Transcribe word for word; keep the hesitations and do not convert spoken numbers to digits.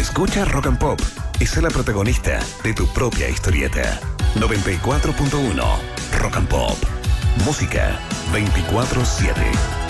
Escucha Rock and Pop y sé la protagonista de tu propia historieta. noventa y cuatro punto uno Rock and Pop. Música veinticuatro siete.